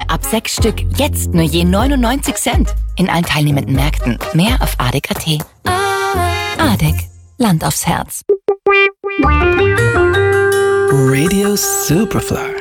ab 6 Stück, jetzt nur je 99 Cent. In allen teilnehmenden Märkten. Mehr auf adek.at. Adek, Land aufs Herz. Radio Superfly.